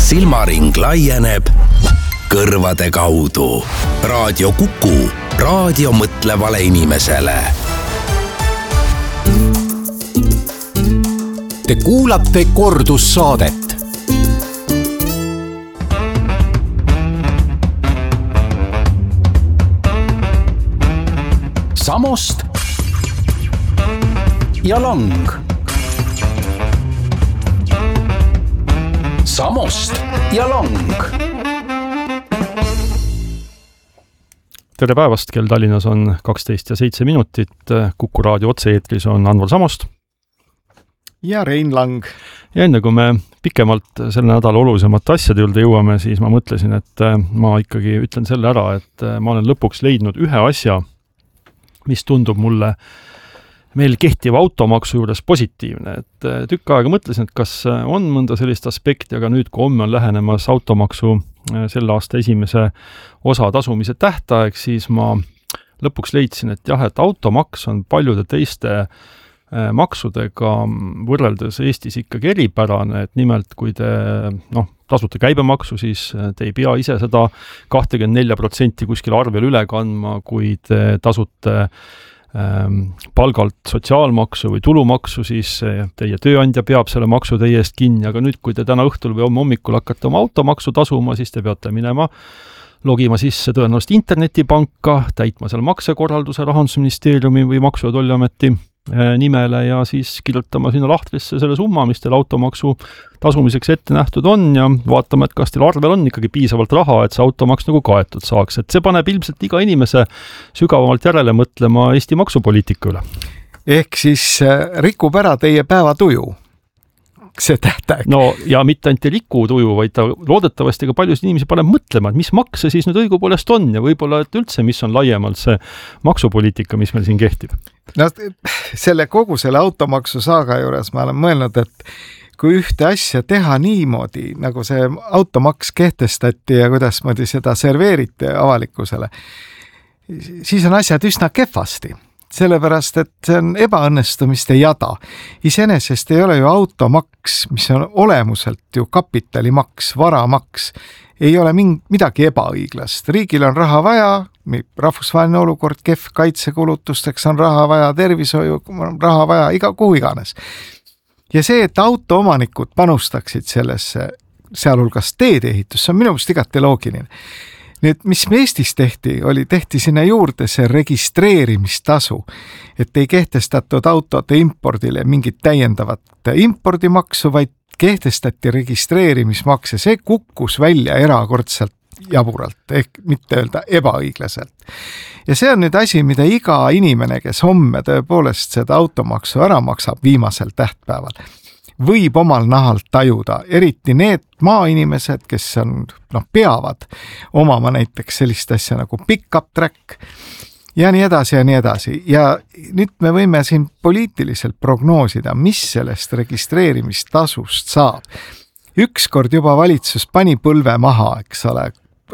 silmaring laieneb kõrvade kaudu. Raadio Kuku, raadio mõtlevale inimesele. Te kuulate kordussaadet. Samost ja lang. Samost ja lang. Tere päevast, kell Tallinnas on 12 ja 7 minutit. Kuku raadio otse-eetris on Anvar Samost. Ja Rein Lang. Ja enne kui me pikemalt selle nädala olulisemate asjade juurde jõuame, siis ma mõtlesin, et ma ikkagi ütlen selle ära, et ma olen lõpuks leidnud ühe asja, mis tundub mulle meil kehtiva automaksu juures positiivne. Et tükk aega mõtlesin, et kas on mõnda sellist aspekti, aga nüüd, kui homme on lähenemas automaksu selle aasta esimese osa tasumise tähtaeg, siis ma lõpuks leidsin, et jah, et automaks on paljude teiste maksudega võrreldes Eestis ikkagi eripärane, et nimelt kui te tasute käibemaksu, siis te ei pea ise seda 24% kuskil arvel üle kandma, kui te tasute palgalt sotsiaalmaksu või tulumaksu, siis teie tööandja peab selle maksu teie eest kinni, aga nüüd, kui te täna õhtul või homme hommikul hakkate oma automaksu tasuma, siis te peate minema logima sisse tõenäoliselt internetipanka, täitma seal maksekorralduse Rahandusministeeriumi või Maksu- ja Tolliameti nimele ja siis kirjutama sinna lahtrisse selle summa, mis teil automaksu tasumiseks ette nähtud on ja vaatama, et kas teil arvel on ikkagi piisavalt raha, et see automaks nagu kaetud saaks. Et see paneb ilmselt iga inimese sügavamalt järele mõtlema Eesti maksupoliitika üle. Ehk siis rikub ära teie päevatuju see tähtaeg. No ja mitte ainult ei riku tuju, vaid ta loodetavasti ka paljusid inimesi paneb mõtlema, et mis makse siis nüüd õigupoolest on ja võib-olla et üldse, mis on laiemalt see maksupoliitika, mis meil siin kehtib. No kogu selle automaksu saaga juures ma olen mõelnud, et kui ühte asja teha niimoodi, nagu see automaks kehtestati ja kuidas moodi seda serveeriti avalikkusele, siis on asjad üsna kehvasti. Sellepärast, et see on ebaõnnestumiste jada. Iseenesest ei ole ju automaks, mis on olemuselt ju kapitalimaks, varamaks, ei ole midagi ebaõiglast. Riigil on raha vaja, rahvusvaheline olukord, kehv kaitsekulutusteks on raha vaja, tervishoiu on raha vaja, kuhu iganes. Ja see, et autoomanikud panustaksid sellesse, sealhulgas teedeehitus, see on minu meelest igati loogiline. Nüüd, mis Eestis tehti sinna juurde see registreerimistasu, et ei kehtestatud autode impordile mingit täiendavat impordimaksu, vaid kehtestati registreerimismakse. See kukkus välja erakordselt jaburalt, ehk mitte öelda ebaõiglaselt. Ja see on nüüd asi, mida iga inimene, kes homme tõepoolest seda automaksu ära maksab viimasel tähtpäeval, võib omal nahalt tajuda, eriti need maainimesed, kes peavad omama näiteks sellist asja nagu pick-up track ja nii edasi ja nii edasi. Ja nüüd me võime siin poliitiliselt prognoosida, mis sellest registreerimistasust saab. Ükskord juba valitsus pani põlve maha, eks ole.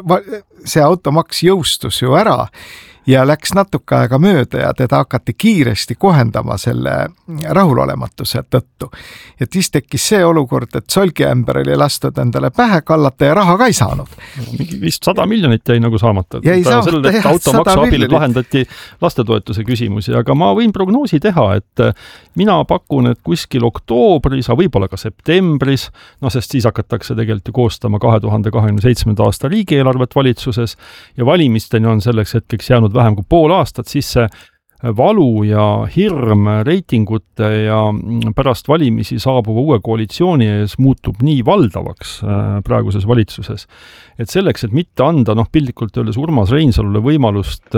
See automaks jõustus ju ära ja läks natuke aega mööda ja teda hakati kiiresti kohendama selle rahulolematuse tõttu. Et siis tekkis see olukord, et solgiämber oli lastud endale pähe kallata ja raha ka ei saanud. Vist 100 miljonit jäi nagu saamata. Jäi saamata, jah, automaksu abil lahendati lastetoetuse küsimusi, aga ma võin prognoosi teha, et mina pakun, et kuskil oktoobris, võib-olla ka septembris, sest siis hakatakse tegelikult ju koostama 2027. aasta riigieelarvet valitsuses ja valimisteni on selleks hetkeks jäänud vähem kui pool aastat, siis see valu ja hirm reitingute ja pärast valimisi saabuva uue koalitsiooni ees muutub nii valdavaks praeguses valitsuses, et selleks, et mitte anda piltlikult öeldes Urmas Reinsalule võimalust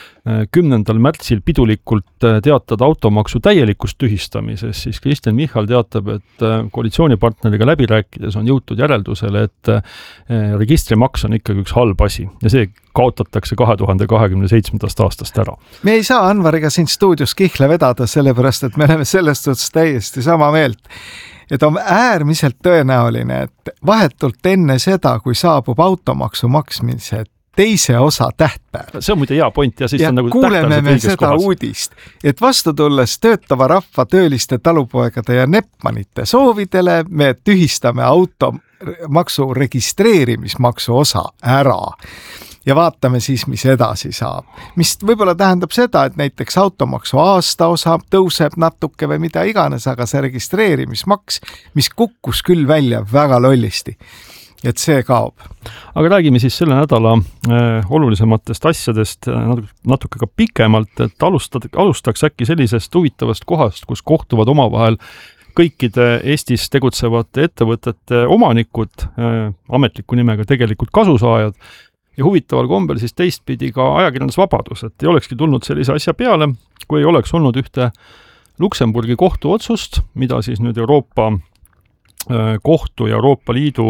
10. märtsil pidulikult teatada automaksu täielikust tühistamises, siis Kristen Michal teatab, et koalitsioonipartneriga läbi rääkides on jõutud järeldusele, et registrimaks on ikkagi üks halb asi ja see kaotatakse 2027. aastast ära. Me ei saa Anvariga siin stuudios kihla vedada, sellepärast, et me oleme sellest otsast täiesti sama meelt. Et on äärmiselt tõenäoline, et vahetult enne seda, kui saabub automaksu maksmise teise osa tähtpäev. See on muide hea point ja siis ja on nagu kuuleme me seda uudist, et vastu tulles töötava rahva tööliste talupoegade ja nepmanite soovidele me tühistame automaksu registreerimismaksu osa ära. Ja vaatame siis, mis edasi saab. Mis võib-olla tähendab seda, et näiteks automaksu aastaosa tõuseb natuke või mida iganes, aga see registreerimismaks, mis kukkus küll välja väga lollisti. Et see kaob. Aga räägime siis selle nädala olulisematest asjadest natuke ka pikemalt, et alustaks äkki sellisest huvitavast kohast, kus kohtuvad omavahel kõikide Eestis tegutsevate ettevõtete omanikud, ametliku nimega tegelikult kasusaajad, ja huvitaval kombel siis teistpidi ka ajakirjandusvabadus, et ei olekski tulnud sellise asja peale, kui ei oleks olnud ühte Luksemburgi kohtuotsust, mida siis nüüd Euroopa kohtu ja Euroopa Liidu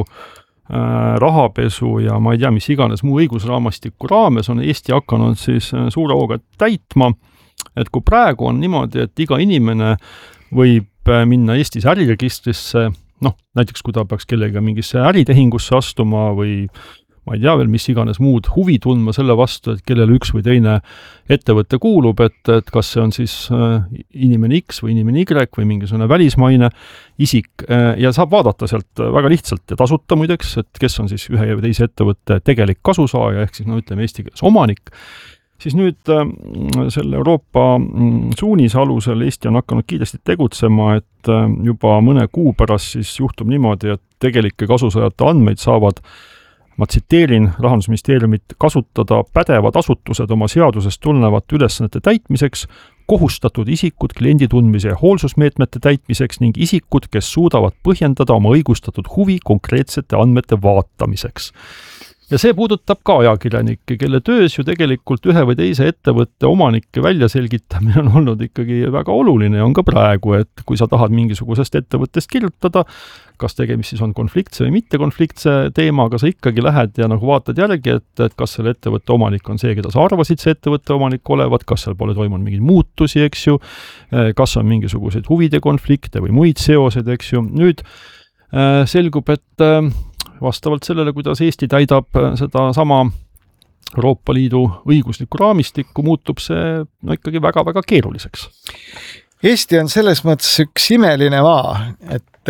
rahapesu ja ma ei tea, mis iganes muu õigusraamastiku raames on Eesti hakanud siis suure hooga täitma, et kui praegu on niimoodi, et iga inimene võib minna Eestis äriregistrisse, näiteks kui ta peaks kellega mingisse äritehingusse astuma või ma ei tea veel, mis iganes muud huvi tundma selle vastu, et kellele üks või teine ettevõte kuulub, et kas see on siis inimene X või inimene Y või mingisugune välismaine isik ja saab vaadata sealt väga lihtsalt ja tasuta muideks, et kes on siis ühe või teise ettevõtte tegelik kasusaaja, ehk siis ütleme eesti keeles omanik, siis nüüd selle Euroopa suunise alusel Eesti on hakanud kiiresti tegutsema, et juba mõne kuu pärast siis juhtub niimoodi, et tegelike kasusaajate andmeid saavad ma tsiteerin Rahandusministeeriumit, kasutada pädevad asutused oma seadusest tulenevate ülesannete täitmiseks, kohustatud isikud kliendi tundmise ja hoolsusmeetmete täitmiseks ning isikud, kes suudavad põhjendada oma õigustatud huvi konkreetsete andmete vaatamiseks. Ja see puudutab ka ajakirjanikke, kelle töös ju tegelikult ühe või teise ettevõtte omanike väljaselgitamine on olnud ikkagi väga oluline ja on ka praegu, et kui sa tahad mingisugusest ettevõttest kirjutada, kas tegemist siis on konfliktse või mitte konfliktse teemaga, sa ikkagi lähed ja nagu vaatad järgi, et kas selle ettevõtte omanik on see, keda sa arvasid see ettevõtte omanik olevat, kas seal pole toimunud mingeid muutusi, eks ju, kas on mingisuguseid huvide konflikte või muid seoseid, eks ju. Nüüd selgub, et vastavalt sellele, kuidas Eesti täidab seda sama Euroopa Liidu õiguslikku raamistikku, muutub see ikkagi väga-väga keeruliseks. Eesti on selles mõttes üks imeline maa, et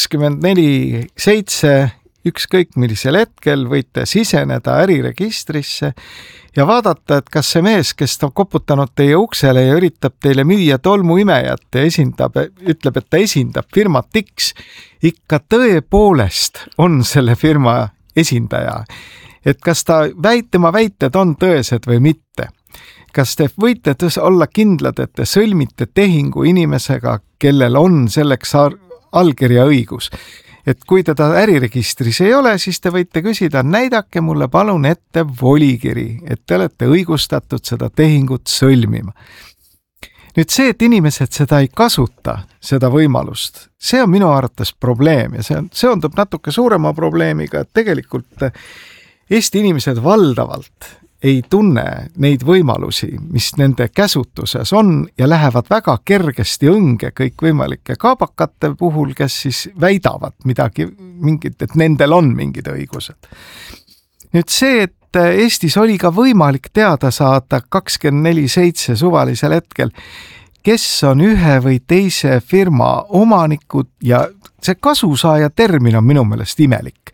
24/7 ükskõik millisel hetkel võite siseneda äriregistrisse ja vaadata, et kas see mees, kes ta koputanud teie uksele ja üritab teile müüa tolmuimejat ja ütleb, et ta esindab firmat X, ikka tõepoolest on selle firma esindaja. Et kas tema väited on tõesed või mitte. Kas te võite olla kindlad, et te sõlmite tehingu inimesega, kellel on selleks allkirja õigus? Et kui teda äriregistris ei ole, siis te võite küsida, näidake mulle palun ette volikiri, et te olete õigustatud seda tehingut sõlmima. Nüüd see, et inimesed seda ei kasuta, seda võimalust, see on minu arvates probleem ja see seondub natuke suurema probleemiga, et tegelikult Eesti inimesed valdavalt ei tunne neid võimalusi, mis nende käsutuses on ja lähevad väga kergesti õnge kõikvõimalike kaabakate puhul, kes siis väidavad et nendel on mingid õigused. Nüüd see, et Eestis oli ka võimalik teada saada 24/7 suvalisel hetkel, kes on ühe või teise firma omanikud ja see kasusaaja termin on minu meelest imelik.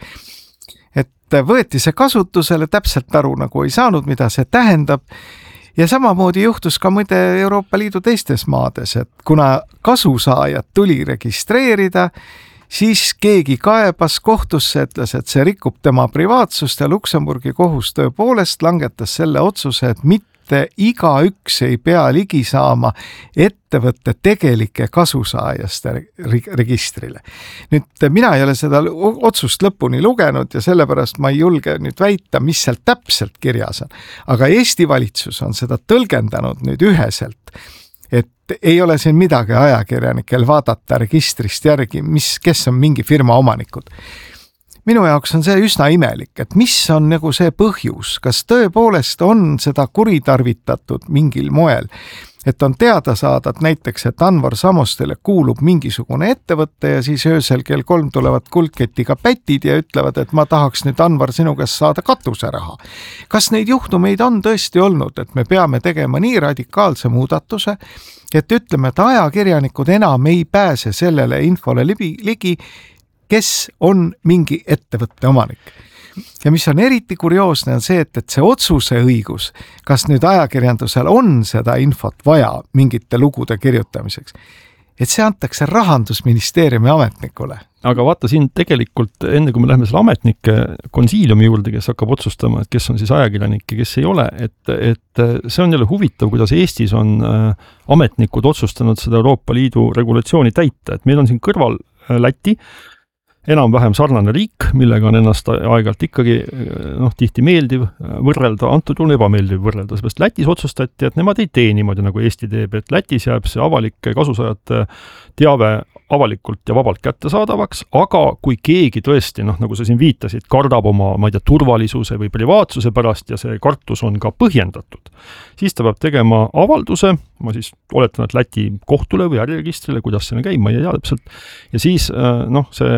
Võeti see kasutusele, täpselt aru nagu ei saanud, mida see tähendab ja samamoodi juhtus ka muide Euroopa Liidu teistes maades, et kuna kasusaajad tuli registreerida, siis keegi kaebas kohtusse, ütles, et see rikub tema privaatsust ja Luksemburgi kohus tõepoolest langetas selle otsuse, et mitte igaüks ei pea ligi saama ettevõtte tegelike kasusaajaste registrile. Nüüd mina ei ole seda otsust lõpuni lugenud ja sellepärast ma ei julge nüüd väita, mis seal täpselt kirjas on. Aga Eesti valitsus on seda tõlgendanud nüüd üheselt, et ei ole siin midagi ajakirjanikel vaadata registrist järgi, kes on mingi firma omanikud. Minu jaoks on see üsna imelik, et mis on nagu see põhjus, kas tõepoolest on seda kuritarvitatud mingil moel, et on teada saada, et näiteks, et Anvar Samostele kuulub mingisugune ettevõtte ja siis öösel kell 3 tulevad kuldketiga pätid ja ütlevad, et ma tahaks nüüd Anvar sinu käest saada katuseraha. Kas neid juhtumeid on tõesti olnud, et me peame tegema nii radikaalse muudatuse, et ütleme, et ajakirjanikud enam ei pääse sellele infole ligi, kes on mingi ettevõtte omanik. Ja mis on eriti kurioosne on see, et see otsuse õigus, kas nüüd ajakirjandusel on seda infot vaja mingite lugude kirjutamiseks, et see antakse Rahandusministeeriumi ametnikule. Aga vaata siin tegelikult, enne kui me läheme selle ametnike konsiiliumi juurde, kes hakkab otsustama, et kes on siis ajakirjanik ja kes ei ole, et see on jälle huvitav, kuidas Eestis on ametnikud otsustanud seda Euroopa Liidu regulatsiooni täita, et meil on siin kõrval Läti, enam-vähem sarnane riik, millega on ennast aegalt ikkagi tihti meeldiv võrrelda, antud juhul ebameeldiv võrrelda, seepärast Lätis otsustati, et nemad ei tee niimoodi, nagu Eesti teeb, et Lätis jääb see avalike kasusaajate teave avalikult ja vabalt kättesaadavaks, aga kui keegi tõesti, nagu sa siin viitasid, kardab oma, turvalisuse või privaatsuse pärast ja see kartus on ka põhjendatud, siis ta peab tegema avalduse, ma siis oletan, et Läti kohtule või äriregistrile, kuidas see käib, ma ei tea täpselt, ja siis see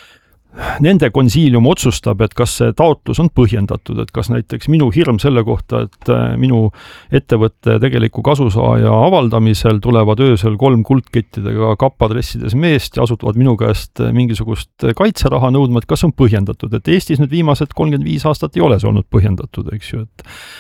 nende konsiilium otsustab, et kas see taotlus on põhjendatud, et kas näiteks minu hirm selle kohta, et minu ettevõtte tegeliku kasusaaja avaldamisel tulevad öösel 3 kuldkettidega kappadressides meest ja asutavad minu käest mingisugust kaitseraha nõudma, et kas on põhjendatud, et Eestis nüüd viimased 35 aastat ei ole see olnud põhjendatud, eks ju,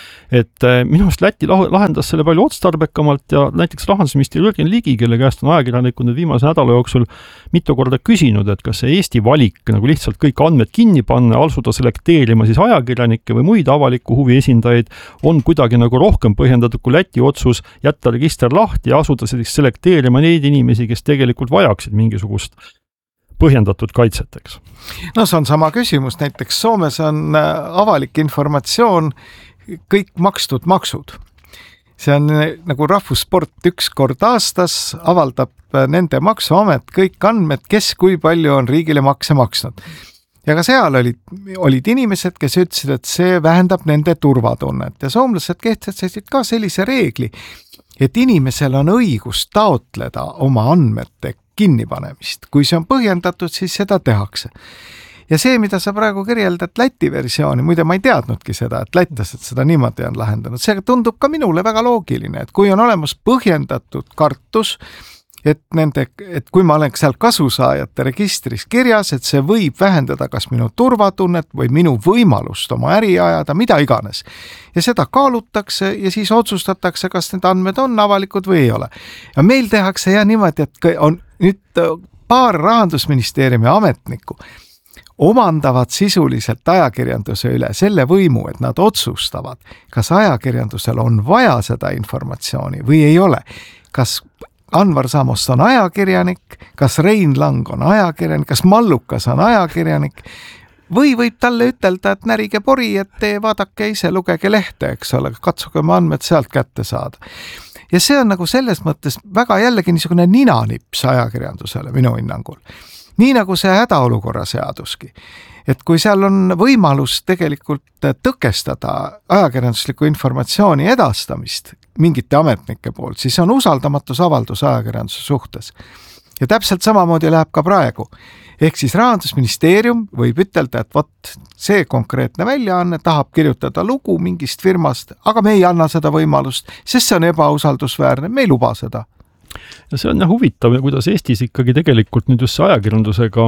et minu arust Läti lahendas selle palju otstarbekamalt ja näiteks rahandusminister Jürgen Ligi, kelle käest on ajakirjanikud nüüd viimase nädala jooksul mitu korda küsinud, et kas see Eesti valik nagu lihtsalt kõik andmed kinni panna, asuda selekteerima siis ajakirjanikke või muid avaliku huvi esindajaid on kuidagi nagu rohkem põhjendatud kui Läti otsus jätta register lahti ja asuda selekteerima neid inimesi, kes tegelikult vajaksid mingisugust põhjendatud kaitseteks. No see on sama küsimus, näiteks Soomes on avalik informatsioon kõik makstud maksud. See on nagu rahvussport, 1 kord aastas avaldab nende maksuamet kõik andmed, kes kui palju on riigile makse maksnud. Ja ka seal olid inimesed, kes ütlesid, et see vähendab nende turvatunnet ja soomlased kehtestasid ka sellise reegli, et inimesel on õigus taotleda oma andmete kinnipanemist. Kui see on põhjendatud, siis seda tehakse. Ja see, mida sa praegu kirjeldad Läti versiooni, muide ma ei teadnudki seda, et lätlased seda niimoodi on lahendanud. See tundub ka minule väga loogiline, et kui on olemas põhjendatud kartus, et kui ma olen seal kasusaajate registris kirjas, et see võib vähendada kas minu turvatunnet või minu võimalust oma äri ajada, mida iganes. Ja seda kaalutakse ja siis otsustatakse, kas need andmed on avalikud või ei ole. Ja meil tehakse niimoodi, et on nüüd paar Rahandusministeeriumi ametnikku omandavad sisuliselt ajakirjanduse üle selle võimu, et nad otsustavad, kas ajakirjandusel on vaja seda informatsiooni või ei ole. Kas Anvar Samost on ajakirjanik, kas Rein Lang on ajakirjanik, kas Mallukas on ajakirjanik või võib talle ütelda, et närige pori, et vaadake ise, lugege lehte, eks ole, katsuge oma andmed sealt kätte saada. Ja see on nagu selles mõttes väga jällegi niisugune ninanips ajakirjandusele minu hinnangul. Nii nagu see hädaolukorra seaduski. Et kui seal on võimalus tegelikult tõkestada ajakirjandusliku informatsiooni edastamist mingite ametnike poolt, siis on usaldamatusavaldus ajakirjanduse suhtes. Ja täpselt samamoodi läheb ka praegu. Ehk siis Rahandusministeerium võib ütelda, et vot see konkreetne väljaanne tahab kirjutada lugu mingist firmast, aga me ei anna seda võimalust, sest see on ebausaldusväärne, me ei luba seda. Ja see on huvitav, kuidas Eestis ikkagi tegelikult nüüd just ajakirjandusega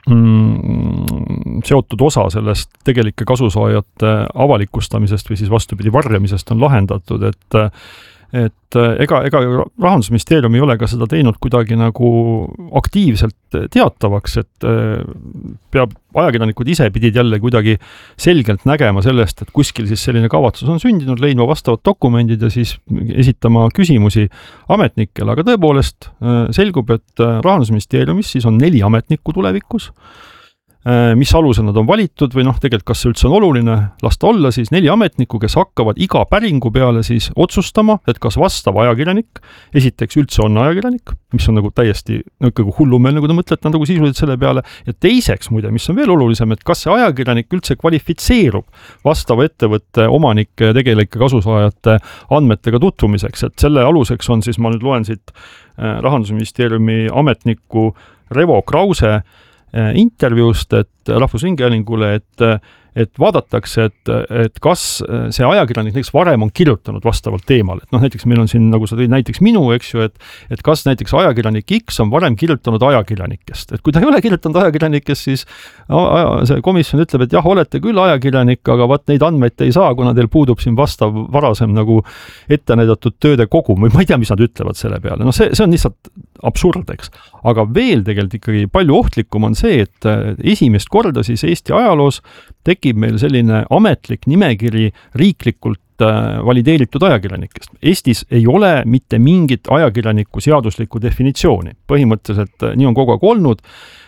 seotud osa sellest tegelike kasusaajate avalikustamisest või siis vastupidi varjamisest on lahendatud, et ega Rahandusministeerium ei ole ka seda teinud kuidagi nagu aktiivselt teatavaks, et ajakirjanikud ise pidid jälle kuidagi selgelt nägema sellest, et kuskil siis selline kavatsus on sündinud, leidma vastavad dokumendid ja siis esitama küsimusi ametnikele, aga tõepoolest selgub, et Rahandusministeeriumis siis on 4 ametnikku tulevikus, mis alusel nad on valitud või tegelikult kas see üldse on oluline, lasta olla siis 4 ametnikku, kes hakkavad iga päringu peale siis otsustama, et kas vastav ajakirjanik esiteks üldse on ajakirjanik, mis on nagu täiesti ikkagi hullumeelne, kui te mõtlete nagu sisuliselt selle peale, ja teiseks muide, mis on veel olulisem, et kas see ajakirjanik üldse kvalifitseerub vastava ettevõtte omanike ja tegelike kasusaajate andmetega tutvumiseks, et selle aluseks on siis, ma nüüd loen siit Rahandusministeeriumi ametniku Revo Krause intervjuust, et Rahvusringhäälingule, et vaadatakse, et kas see ajakirjanik näiteks varem on kirjutanud vastavalt teemal, et näiteks meil on siin, nagu sa tõid näiteks minu, eks ju, et kas näiteks ajakirjanik X on varem kirjutanud ajakirjanikest, et kui ta ei ole kirjutanud ajakirjanikest, siis see komisjon ütleb, et jah, olete küll ajakirjanik, aga vaat neid andmeid ei saa, kuna teil puudub siin vastav varasem nagu ette näidatud tööde kogum, või ma ei tea, mis nad ütlevad selle peale, see on lihtsalt absurd, eks. Aga veel tegelikult ikkagi palju ohtlikum on see, et esimest korda siis Eesti ajaloos tekib meil selline ametlik nimekiri riiklikult valideeritud ajakirjanikest. Eestis ei ole mitte mingit ajakirjaniku seaduslikku definitsiooni. Põhimõtteliselt nii on kogu aeg olnud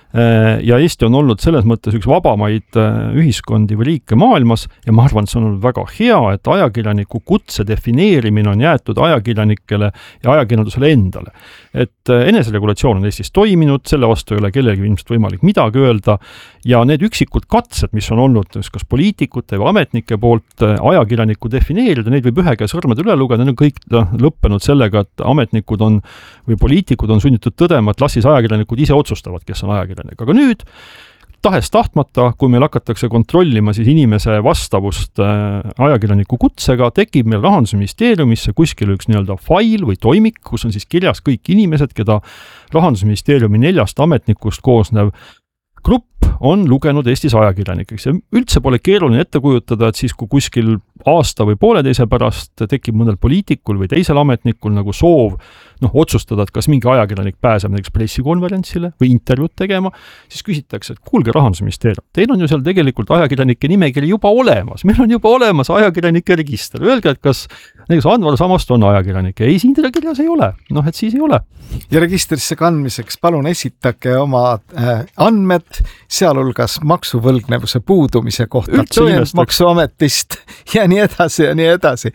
ja Eesti on olnud selles mõttes üks vabamaid ühiskondi või riike maailmas ja ma arvan, et see on olnud väga hea, et ajakirjaniku kutse defineerimine on jäetud ajakirjanikele ja ajakirjandusele endale. Et eneseregulatsioon on Eestis toiminud, selle vastu ei ole kellelgi ilmselt võimalik midagi öelda ja need üksikud katsed, mis on olnud kas poliitikute või ametnike poolt ajakirjanikku defineerida, neid võib ühe käe sõrmede üle lugeda, need on kõik lõppenud sellega, et ametnikud on või poliitikud on sunnitud tõdema, et las siis ajakirjanikud ise otsustavad, kes on ajakirjanik. Aga nüüd tahes-tahtmata, kui meil hakatakse kontrollima siis inimese vastavust ajakirjaniku kutsega, tekib meil Rahandusministeeriumisse kuskil üks nii-öelda fail või toimik, kus on siis kirjas kõik inimesed, keda Rahandusministeeriumi 4 ametnikust koosnev grupp on lugenud Eestis ajakirjanikeks ja üldse pole keeruline ette kujutada, et siis kui kuskil aasta või pooleteise pärast tekib mõnel poliitikul või teisel ametnikul nagu soov otsustada, et kas mingi ajakirjanik pääseb näiteks pressikonverentsile või intervjuud tegema, siis küsitakse, et kuulge Rahandusministeerium, teil on ju seal tegelikult ajakirjanike nimekiri juba olemas, meil on juba olemas ajakirjanike register, öelge, et kas näiteks Anvar Samast on ajakirjanik, ei, siin teda kirjas ei ole, et siis ei ole. Ja registrisse kandmiseks palun esitage oma andmed, sealhulgas maksuvõlgnevuse puudumise kohta Maksuametist ja nii edasi ja nii edasi.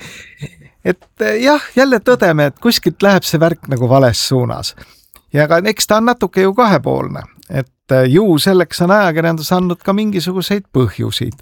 Et jah, jälle tõdeme, et kuskilt läheb see värk nagu vales suunas. Ja ka eks ta on natuke ju kahepoolne, et ju selleks on ajakirjandus andnud ka mingisuguseid põhjusid.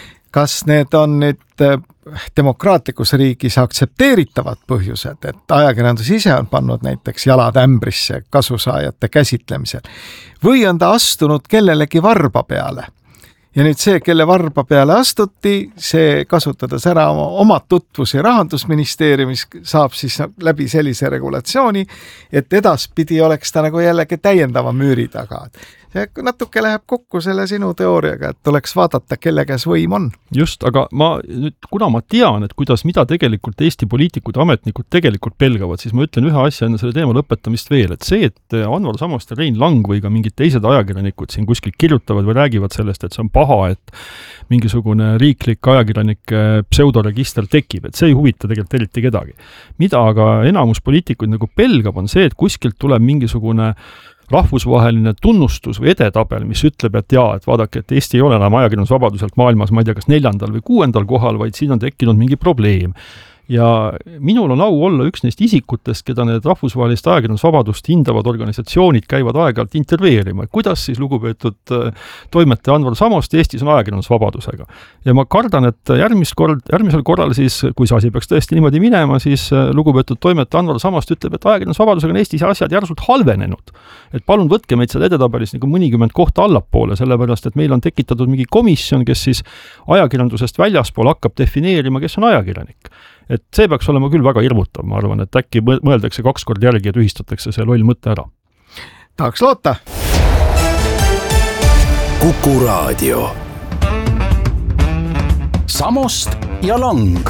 Kas need on nüüd demokraatlikus riigis aktsepteeritavad põhjused, et ajakirjandus ise on pannud näiteks jalad ämbrisse kasusaajate käsitlemisel või on ta astunud kellelegi varba peale? Ja nüüd see, kelle varba peale astuti, see kasutades ära oma tutvusi Rahandusministeeriumis, saab siis läbi sellise regulatsiooni, et edaspidi oleks ta nagu jällegi täiendava müüri taga. See natuke läheb kokku selle sinu teooriaga, et tuleks vaadata, kelle käes võim on. Just, aga kuna ma tean, et mida tegelikult Eesti poliitikud ja ametnikud tegelikult pelgavad, siis ma ütlen ühe asja enne selle teema lõpetamist veel, et see, et Anvar Samast ja Rein Lang või ka mingid teised ajakirjanikud siin kuskil kirjutavad või räägivad sellest, et see on paha, et mingisugune riiklik ajakirjanike pseudoregister tekib, et see ei huvita tegelikult eriti kedagi. Mida aga enamus poliitikuid nagu pelgab, on see, et kuskilt tuleb mingisugune rahvusvaheline tunnustus või edetabel, mis ütleb, et jaa, et vaadake, et Eesti ei ole enam ajakirjandusvabaduselt maailmas, ma ei tea, kas 4. või 6. kohal, vaid siin on tekkinud mingi probleem. Ja minul on au olla üks neist isikutest, keda need rahvusvahelist ajakirjandusvabadust hindavad organisatsioonid käivad aeg-ajalt intervjueerima. Kuidas siis lugupeetud toimetaja Anvar Samast Eestis on ajakirjandusvabadusega? Ja ma kardan, et järgmisel korral siis, kui see asi peaks tõesti niimoodi minema, siis lugupeetud toimetaja Anvar Samast ütleb, et ajakirjandusvabadusega on Eestis asjad järsult halvenenud. Et palun võtke meid seal edetabelis nagu mõnikümmend kohta allapoole, sellepärast, et meil on tekitatud mingi komisjon, kes siis ajakirjandusest väljaspool hakkab defineerima, kes on ajakirjanik. Et see peaks olema küll väga hirmutav, ma arvan, et äkki mõeldakse 2 korda järgi ja tühistatakse see loll mõte ära. Tahaks loota. Kuku Raadio. Samost ja Lang.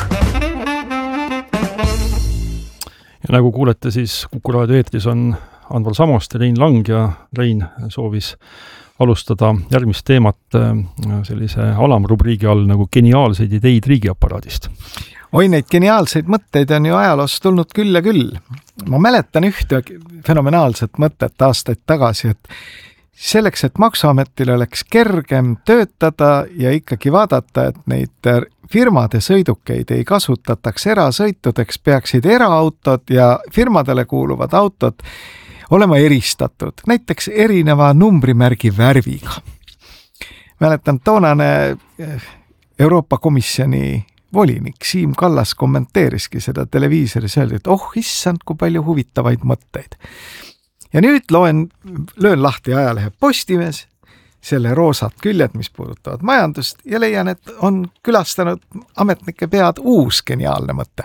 Ja nagu kuulete, siis Kuku Raadio eetris on Anvar Samost ja Rein Lang ja Rein soovis alustada järgmist teemat sellise alamrubriigi all nagu geniaalseid ideid riigiaparaadist. Oi, neid geniaalseid mõtteid on ju ajaloos tulnud küll ja küll. Ma mäletan ühte fenomenaalset mõtet aastaid tagasi, et selleks, et Maksuametil oleks kergem töötada ja ikkagi vaadata, et neid firmade sõidukeid ei kasutataks erasõitudeks, peaksid eraautod ja firmadele kuuluvad autod olema eristatud, näiteks erineva numbrimärgi värviga. Mäletan, toonane Euroopa Komisjoni volinik Siim Kallas kommenteeriski seda televiisoris, öeldi, et issand, kui palju huvitavaid mõtteid. Ja nüüd löön lahti ajalehe Postimees, selle roosad küljed, mis puudutavad majandust ja leian, et on külastanud ametnike pead uus geniaalne mõte.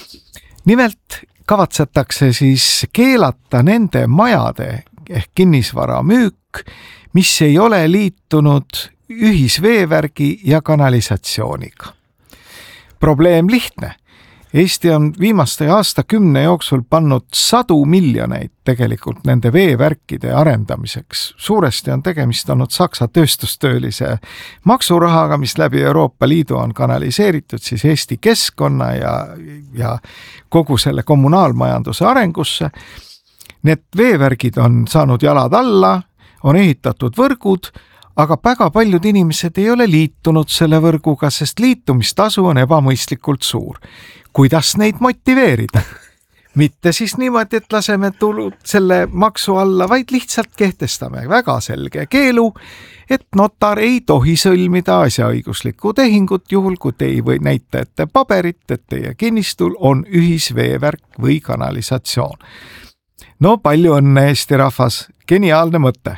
Nimelt kavatsetakse siis keelata nende majade ehk kinnisvara müük, mis ei ole liitunud ühisveevärgi ja kanalisatsiooniga. Probleem lihtne. Eesti on viimaste aastakümne jooksul pannud 100 miljoneid tegelikult nende veevärkide arendamiseks. Suuresti on tegemist olnud Saksa tööstustöölise maksurahaga, mis läbi Euroopa Liidu on kanaliseeritud siis Eesti keskkonna ja kogu selle kommunaalmajanduse arengusse. Need veevärgid on saanud jalad alla, on ehitatud võrgud, aga väga paljud inimesed ei ole liitunud selle võrguga, sest liitumistasu on ebamõistlikult suur. Kuidas neid motiveerida? Mitte siis niimoodi, et laseme tulud selle maksu alla, vaid lihtsalt kehtestame väga selge keelu, et notar ei tohi sõlmida asjaõiguslikku tehingut juhul, kui te ei või näita ette paberit, et teie kinnistul on ühisveevärk või kanalisatsioon. No palju õnne, Eesti rahvas, geniaalne mõte.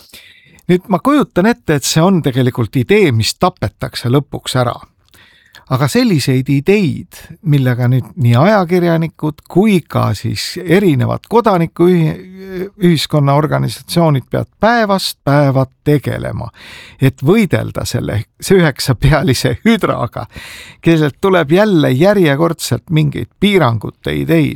Nüüd ma kujutan ette, et see on tegelikult idee, mis tapetakse lõpuks ära. Aga selliseid ideid, millega nüüd nii ajakirjanikud kui ka siis erinevad kodanikuühiskonna organisatsioonid peavad päevast päeva tegelema, et võidelda see 9-pealise hüdraga, kellelt tuleb jälle järjekordselt mingeid piirangute ideid.